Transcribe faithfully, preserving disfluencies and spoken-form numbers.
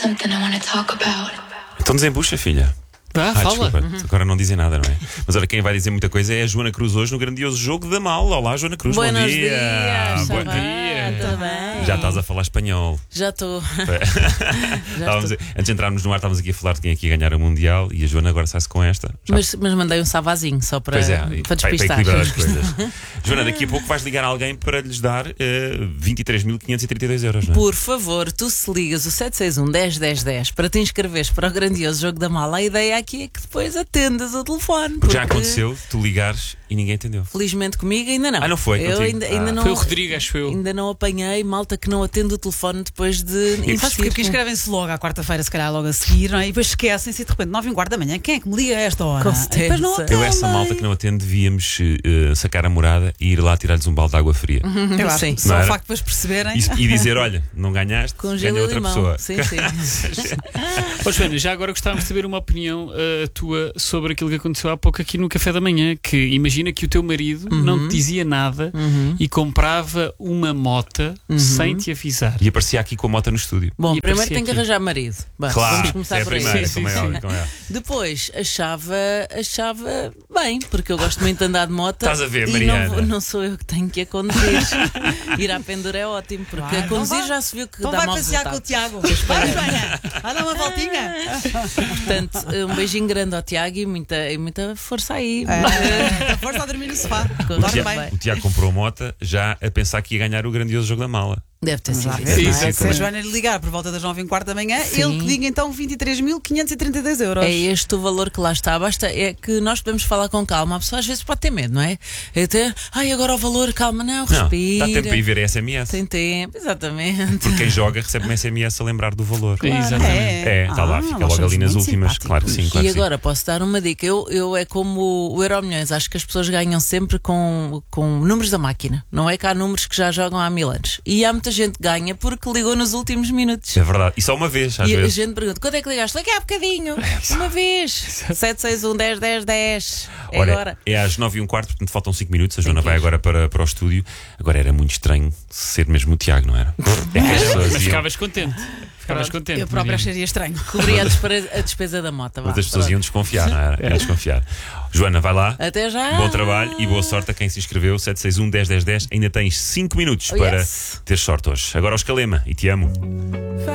Something I want to talk about. Então desembucha, filha. Tá, Ah, fala. desculpa, Uhum. agora não dizem nada, não é? Mas olha, quem vai dizer muita coisa é a Joana Cruz hoje no grandioso jogo da Mala. Olá, Joana Cruz, Buenos bom dia. dias, Bom tá dia. bem, tá bem. Já estás a falar espanhol. Já estou. Estávamos a- antes de entrarmos no ar, estávamos aqui a falar de quem aqui ganhar o Mundial e a Joana agora sai-se com esta. Já- Mas, mas mandei um savazinho só para, Pois é, para para, despistar. para equilibrar as coisas. Joana, daqui a pouco vais ligar a alguém para lhes dar uh, vinte e três mil quinhentos e trinta e dois euros, não é? Por favor, tu se ligas o sete seis um, dez, dez, dez para te inscreveres para o grandioso jogo da Mala, a ideia aqui é que depois atendas o telefone. Porque já aconteceu, tu ligares e ninguém atendeu. Felizmente comigo ainda não. Ah, não foi Eu contigo? ainda, ainda Ah. não. Foi o Rodrigo, acho eu. Ainda não apanhei malta que não atende o telefone depois de Sabes insistir. porque, porque inscrevem-se logo à quarta-feira, se calhar logo a seguir, não é? E depois esquecem-se e de repente, nove e um quarto da manhã, quem é que me liga a esta hora? Com E depois não certeza. Eu, essa atendem. malta que não atende, devíamos uh, sacar a morada e ir lá tirar-lhes um balde de água fria. Eu acho Sim. que Não só o era? facto de depois perceberem. E, e dizer: olha, não ganhaste, Com ganha gelo e outra limão. pessoa. Sim, sim. Ó, Joana, já agora gostávamos de saber uma opinião uh, tua sobre aquilo que aconteceu há pouco aqui no café da manhã. Que imagina que o teu marido não te dizia nada e comprava uma mota sem te avisar. E aparecia aqui com a moto no estúdio. Bom, E primeiro aparecia tem que aqui. arranjar marido. Bah, Claro, vamos começar é a por aí. primeira, Sim, como é sim, óbvio, como é. Depois achava, achava bem, porque eu gosto muito de andar de moto. Estás a ver, e Mariana? não, vou- não sou eu que tenho que a conduzir. Ir à pendura é ótimo, porque Vai, a conduzir então vai. já se viu que Então dá vai mau passear com o resultado. Tiago. Vai, Espanha. Vai dar uma voltinha. Portanto, um beijinho grande ao Tiago e muita, e muita força aí. É, força a dormir no sofá. Com- O Dorme Tiago, bem. o Tiago comprou a moto já a pensar que ia ganhar o grandioso jogo da Mala. Deve ter sido Vamos lá isso. ver, Sim, não sim, é? Se a também. Joana lhe ligar por volta das nove e um quarto da manhã, Sim. ele que diga então vinte e três mil quinhentos e trinta e dois euros. É este o valor que lá está. Basta é que nós podemos falar com calma. A pessoa às vezes pode ter medo, não é? É ter, ai, agora o valor, calma, não, Não, respira. dá tempo para ir ver a S M S. Tem tempo, exatamente. Porque quem joga recebe uma S M S a lembrar do valor. Exatamente. É, está lá, Ah, fica nós logo somos ali nas muito últimas. simpáticos. Claro que sim, claro E que sim. agora posso dar uma dica. Eu, eu é como o Euro Milhões. Acho que as pessoas ganham sempre com, com números da máquina. Não é que há números que já jogam há mil anos. E há muita gente que ganha porque ligou nos últimos minutos. É verdade. E só uma vez, às E a vezes. gente pergunta: quando é que ligaste? Liguei há bocadinho. Uma vez. sete seis um, dez, dez, dez. É Ora, agora. é às nove e um quarto, portanto faltam cinco minutos. A Tem Joana que vai ir. agora para, para o estúdio. Agora era muito estranho ser mesmo o Tiago, não era? É que as pessoas Mas iam- ficavas contente. Ficavas contente. Eu própria Mariana. acharia estranho. Cobria a despesa, a despesa da moto. vá. Mas as pessoas iam desconfiar, não era? Iam desconfiar. Joana, vai lá. Até já. Bom trabalho e boa sorte a quem se inscreveu. sete seis um, dez, dez, dez. Ainda tens cinco minutos Oh, para yes. ter sorte hoje. Agora ao Escalema e te amo.